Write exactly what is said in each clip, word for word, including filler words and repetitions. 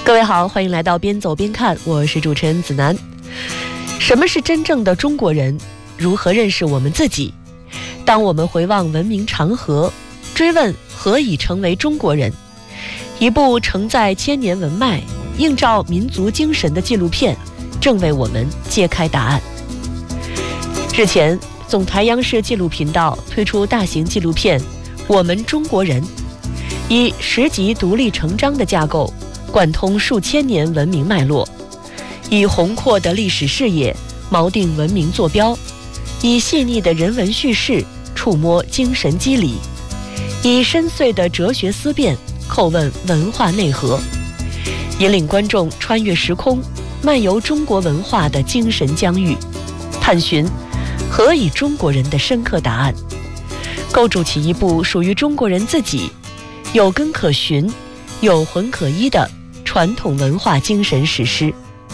各位好，欢迎来到边走边看，我是主持人子楠。什么是真正的中国人？如何认识我们自己？当我们回望文明长河，追问何以成为中国人，一部承载千年文脉、映照民族精神的纪录片，正为我们揭开答案。日前，总台央视纪录频道推出大型纪录片《我们中国人》，以十集独立成章的架构，贯通数千年文明脉络，以宏阔的历史视野锚定文明坐标，以细腻的人文叙事触摸精神机理，以深邃的哲学思辨叩问文化内核，引领观众穿越时空，漫游中国文化的精神疆域，探寻何以中国人的深刻答案，构筑起一部属于中国人自己有根可循、有魂可依的传统文化精神史诗。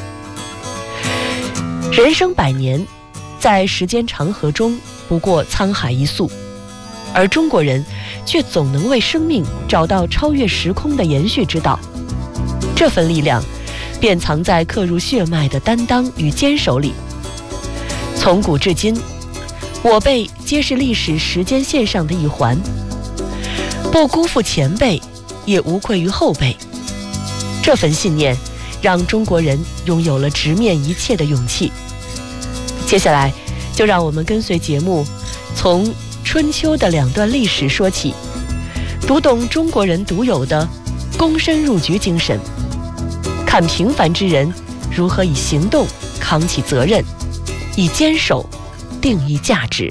人生百年，在时间长河中不过沧海一粟，而中国人却总能为生命找到超越时空的延续之道。这份力量便藏在刻入血脉的担当与坚守里。从古至今，我辈皆是历史时间线上的一环，不辜负前辈，也无愧于后辈。这份信念让中国人拥有了直面一切的勇气。接下来就让我们跟随节目，从春秋的两段历史说起，读懂中国人独有的躬身入局精神，看平凡之人如何以行动扛起责任，以坚守定义价值。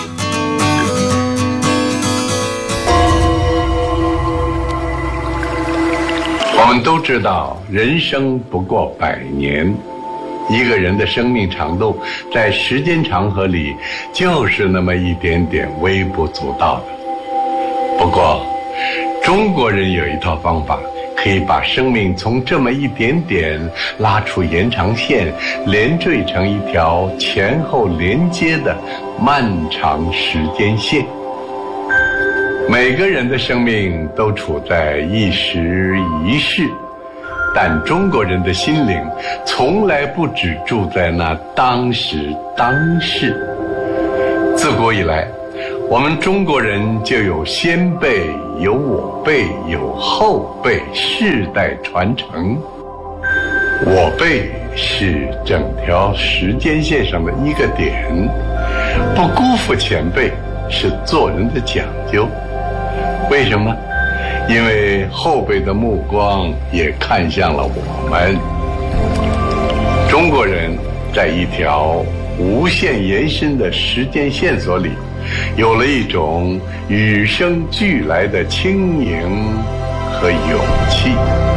我们都知道，人生不过百年，一个人的生命长度在时间长河里就是那么一点点微不足道的。不过中国人有一套方法，可以把生命从这么一点点拉出延长线，连缀成一条前后连接的漫长时间线。每个人的生命都处在一时一世，但中国人的心灵从来不只住在那当时当世。自古以来，我们中国人就有先辈，有我辈，有后辈，世代传承。我辈是整条时间线上的一个点，不辜负前辈是做人的讲究。为什么？因为后辈的目光也看向了我们。中国人在一条无限延伸的时间线索里，有了一种与生俱来的轻盈和勇气。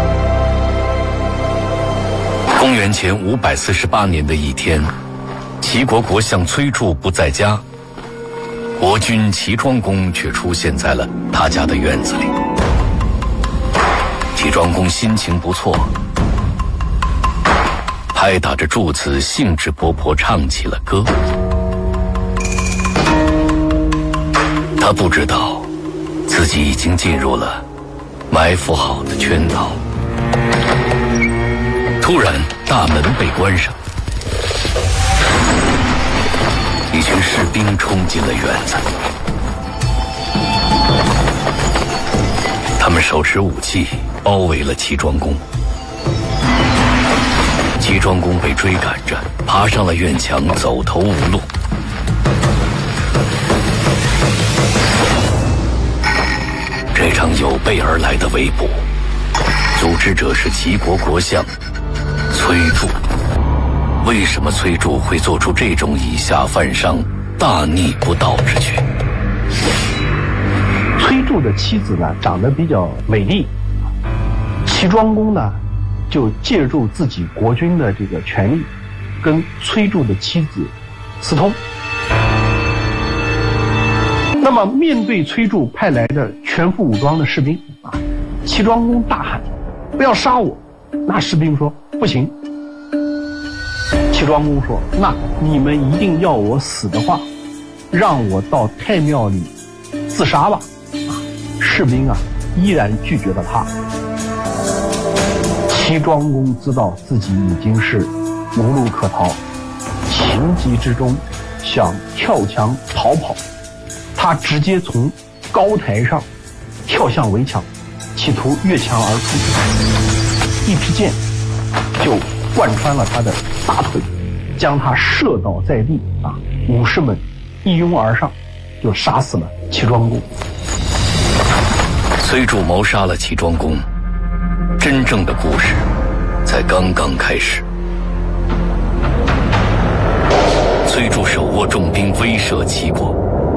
公元前五百四十八年的一天，齐国国相崔杼不在家，国君齐庄公却出现在了他家的院子里。齐庄公心情不错，拍打着柱子，兴致勃勃唱起了歌。他不知道自己已经进入了埋伏好的圈套。突然大门被关上，一群士兵冲进了院子，他们手持武器包围了齐庄公。齐庄公被追赶着爬上了院墙，走投无路。这场有备而来的围捕，组织者是齐国国相崔杼。为什么崔杼会做出这种以下犯上、大逆不道之举？ 崔杼的妻子呢，长得比较美丽，齐庄公呢就借助自己国君的这个权力，跟崔杼的妻子私通。那么面对崔杼派来的全副武装的士兵啊，齐庄公大喊：“不要杀我！”那士兵说：“不行。”齐庄公说：“那你们一定要我死的话，让我到太庙里自杀吧。”士兵啊依然拒绝了他。齐齐庄公知道自己已经是无路可逃，情急之中想跳墙逃跑，他直接从高台上跳向围墙，企图越墙而出，一支箭就贯穿了他的大腿，将他射倒在地啊！武士们一拥而上，就杀死了齐庄公。 崔杼谋杀了齐庄公，真正的故事才刚刚开始。崔杼手握重兵威慑齐国，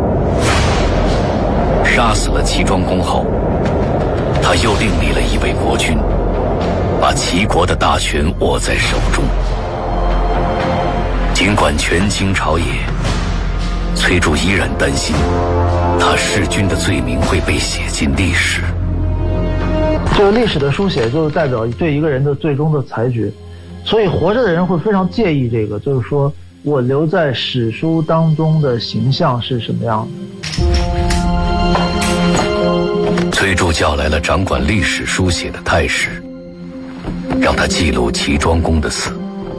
杀死了齐庄公后，他又另立了一位国君，把齐国的大权握在手中。尽管权倾朝野，崔杼依然担心他弑君的罪名会被写进历史。 这个历史的书写就是代表对一个人的最终的裁决，所以活着的人会非常介意这个，就是说我留在史书当中的形象是什么样的。 崔杼叫来了掌管历史书写的太史，让他记录齐庄公的死。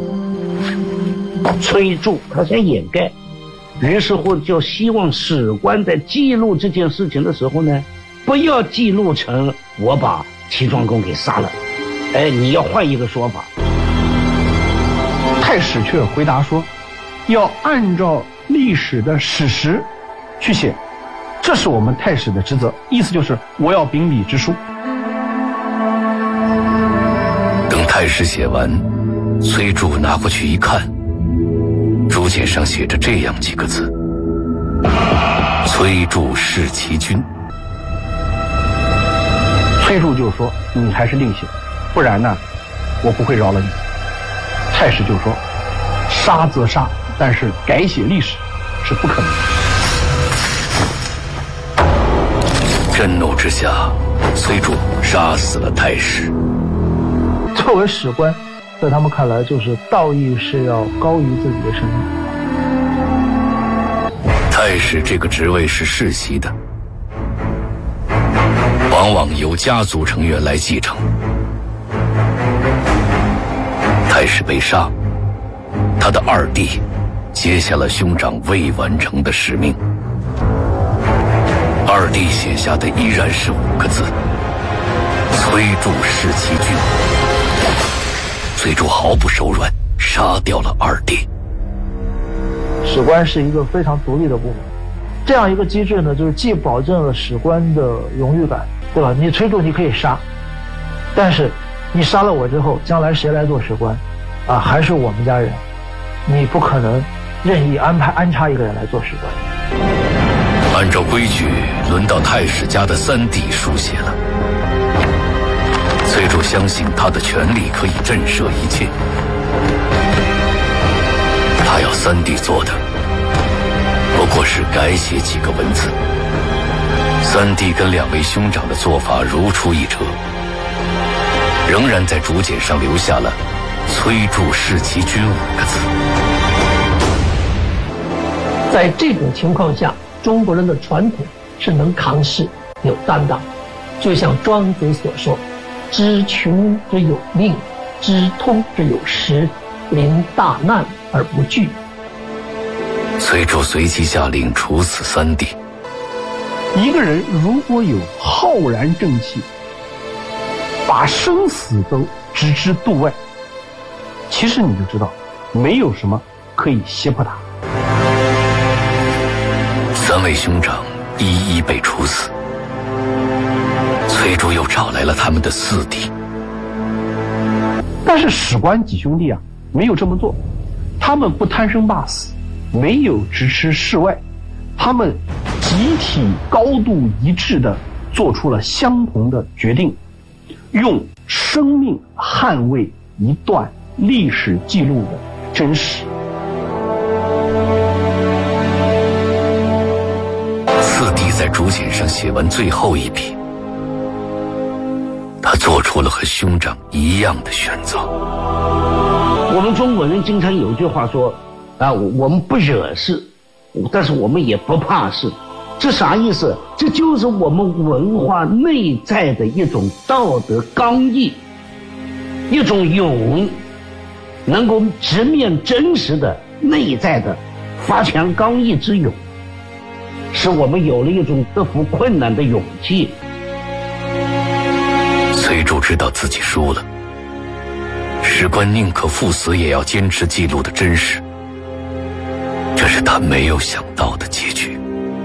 崔杼他想掩盖，于是乎就希望史官在记录这件事情的时候呢，不要记录成我把齐庄公给杀了，哎，你要换一个说法。 太史却回答说，要按照历史的史实去写，这是我们太史的职责，意思就是我要秉笔直书。 等太史写完，崔杼拿过去一看，竹简上写着这样几个字：崔杼弑齐君。 崔杼就说，你还是另写，不然呢我不会饶了你。太史就说，杀则杀，但是改写历史是不可能的。 震怒之下，崔杼杀死了太史。 作为史官，在他们看来就是道义是要高于自己的生命。 太史这个职位是世袭的，往往由家族成员来继承。太史被杀，他的二弟接下了兄长未完成的使命。二弟写下的依然是五个字：崔杼弑齐君。崔杼毫不手软，杀掉了二弟。 史官是一个非常独立的部门，这样一个机制呢，就是既保证了史官的荣誉感，对吧？你崔杼你可以杀，但是你杀了我之后，将来谁来做史官啊？还是我们家人，你不可能任意安排安插一个人来做史官。 按照规矩，轮到太史家的三弟书写了。崔杼相信他的权力可以震慑一切，他要三弟做的不过是改写几个文字。三弟跟两位兄长的做法如出一辙，仍然在竹简上留下了崔杼弑齐君五个字。 在这种情况下，中国人的传统是能扛事有担当，就像庄子所说，知穷之有命，知通之有时，临大难而不惧。 崔杼随即下令处死三弟。 一个人如果有浩然正气，把生死都置之度外，其实你就知道没有什么可以胁迫他。 三位兄长一一被处死，崔杼又找来了他们的四弟。 但是史官几兄弟啊，没有这么做，他们不贪生怕死，没有直吃世外，他们集体高度一致地做出了相同的决定，用生命捍卫一段历史记录的真实。 四弟在竹简上写完最后一笔，他做出了和兄长一样的选择。 我们中国人经常有一句话说啊，我们不惹事，但是我们也不怕事。这啥意思？这就是我们文化内在的一种道德刚毅。 一种勇，能够直面真实的内在的发强刚毅之勇，使我们有了一种克服困难的勇气。 崔杼知道自己输了，史官宁可赴死也要坚持记录的真实，这是他没有想到的结局。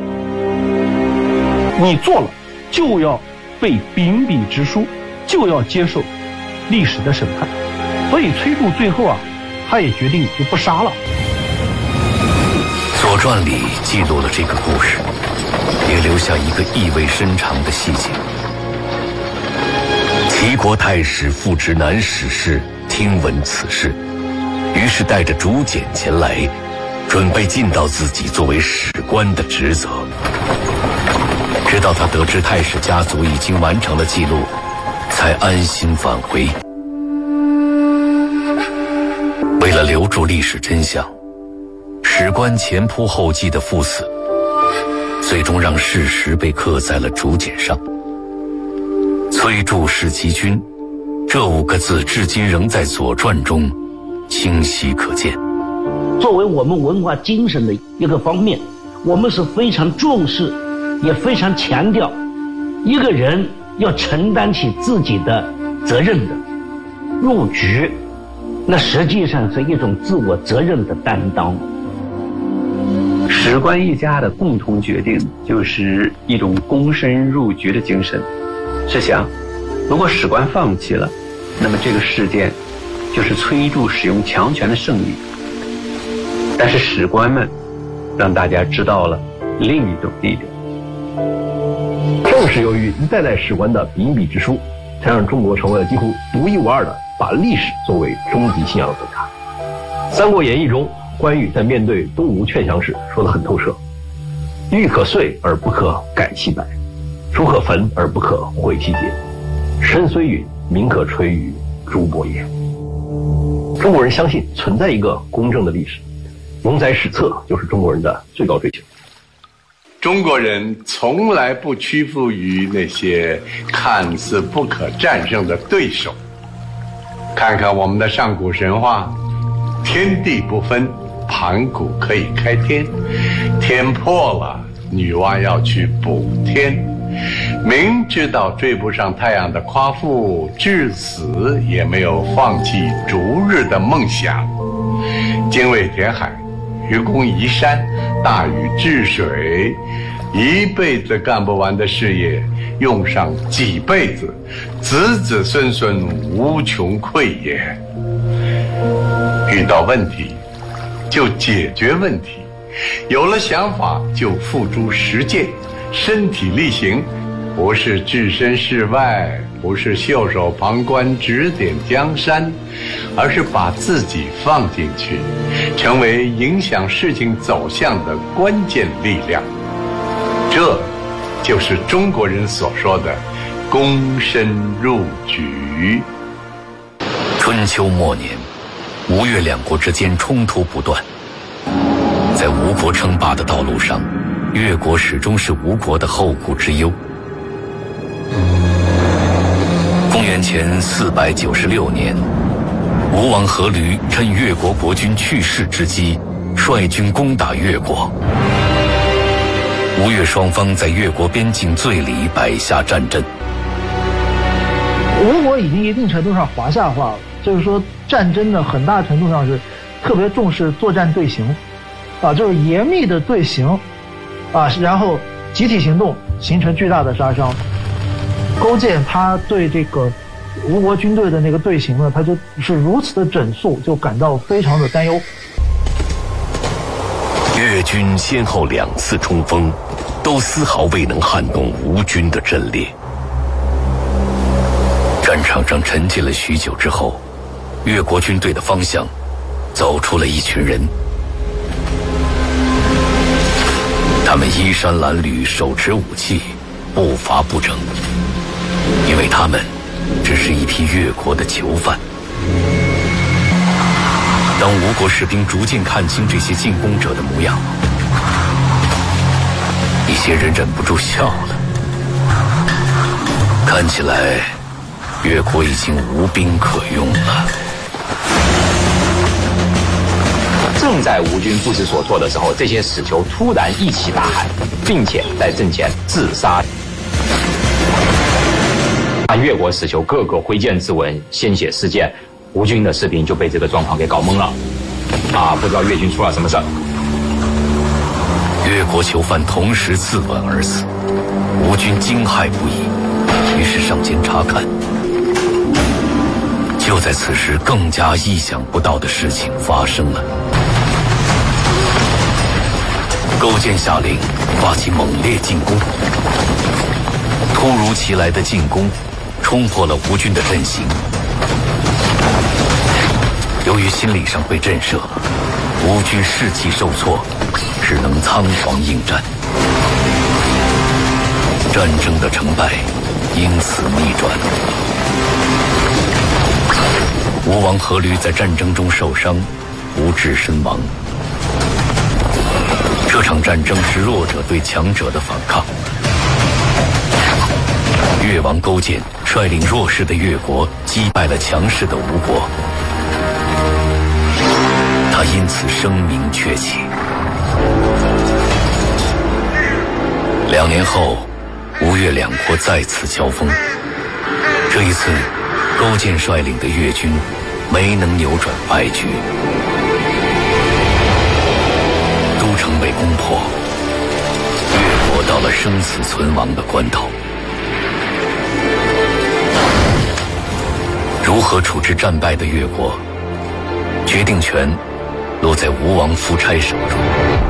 你做了，就要被秉笔直书，就要接受历史的审判。所以崔杼最后啊，他也决定就不杀了。 《左传》里记录了这个故事，也留下一个意味深长的细节。齐国太史傅直南史事听闻此事，于是带着竹简前来，准备尽到自己作为史官的职责。直到他得知太史家族已经完成了记录，才安心返回。为了留住历史真相，史官前仆后继的赴死，最终让事实被刻在了竹简上。崔杼弑其君，这五个字至今仍在《左传》中清晰可见。 作为我们文化精神的一个方面，我们是非常重视，也非常强调，一个人要承担起自己的责任的。入局，那实际上是一种自我责任的担当。 史官一家的共同决定，就是一种躬身入局的精神。试想，如果史官放弃了，那么这个事件就是崔杼使用强权的胜利。但是史官们让大家知道了另一种力量。 正是由于一代代史官的秉笔直书，才让中国成为了几乎独一无二的把历史作为终极信仰的国家。《三国演义》中，关羽在面对东吴劝降时说得很透彻：玉可碎而不可改其白，书可焚而不可毁其节，身虽陨，名可垂于诸伯也。中国人相信存在一个公正的历史，永载史册就是中国人的最高追求。 中国人从来不屈服于那些看似不可战胜的对手。看看我们的上古神话，天地不分，盘古可以开天，天破了，女娲要去补天。明知道追不上太阳的夸父，至死也没有放弃逐日的梦想。精卫填海，愚公移山，大禹治水，一辈子干不完的事业，用上几辈子，子子孙孙无穷匮也。遇到问题就解决问题，有了想法就付诸实践，身体力行，不是置身事外，不是袖手旁观指点江山，而是把自己放进去，成为影响事情走向的关键力量。这就是中国人所说的躬身入局。 春秋末年，吴越两国之间冲突不断，在吴国称霸的道路上，越国始终是吴国的后顾之忧。公元前四百九十六年，吴王阖闾趁越国国君去世之机，率军攻打越国。吴越双方在越国边境最里摆下战阵。 吴国已经一定程度上华夏化了，就是说战争呢，很大程度上是特别重视作战队形，啊，就是严密的队形，啊，然后集体行动，形成巨大的杀伤。勾践他对这个吴国军队的那个队形呢，他就是如此的整肃，就感到非常的担忧。 越军先后两次冲锋，都丝毫未能撼动吴军的阵列。战场上沉寂了许久之后，越国军队的方向走出了一群人，他们衣衫褴褛，手持武器，步伐不整，因为他们只是一批越国的囚犯。当吴国士兵逐渐看清这些进攻者的模样，一些人忍不住笑了，看起来越国已经无兵可用了。 正在吴军不知所措的时候，这些死囚突然一起大喊，并且在阵前自杀。啊，越国死囚个个挥剑自刎，鲜血四溅，吴军的士兵就被这个状况给搞懵了。啊，不知道越军出了什么事儿。 越国囚犯同时自刎而死，吴军惊骇不已，于是上前查看。就在此时，更加意想不到的事情发生了。勾践下令发起猛烈进攻，突如其来的进攻冲破了吴军的阵型。由于心理上被震慑，吴军士气受挫，只能仓皇应战。战争的成败因此逆转。吴王阖闾在战争中受伤，不治身亡。这场战争是弱者对强者的反抗。越王勾践率领弱势的越国击败了强势的吴国，他因此声名鹊起。两年后，吴越两国再次交锋。这一次，勾践率领的越军没能扭转败局，都城被攻破，越国到了生死存亡的关头。如何处置战败的越国，决定权落在吴王夫差手中。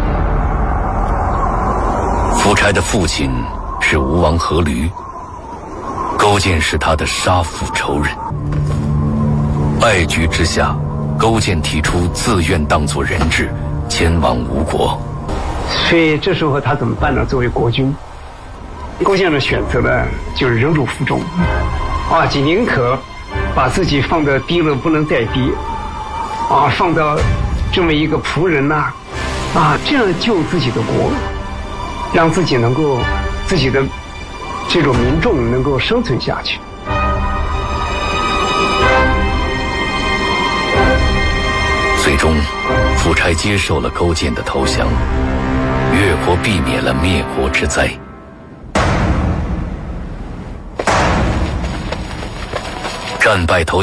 夫差的父亲是吴王阖闾，勾践是他的杀父仇人。败局之下，勾践提出自愿当作人质，前往吴国。 所以这时候他怎么办呢？作为国君，勾践的选择呢，就是忍辱负重，啊，仅宁可把自己放得低了不能再低，啊，放到这么一个仆人呐、啊，啊，这样救自己的国，让自己能够自己的这种民众能够生存下去。 最终，夫差接受了勾践的投降，越国避免了灭国之灾。战败投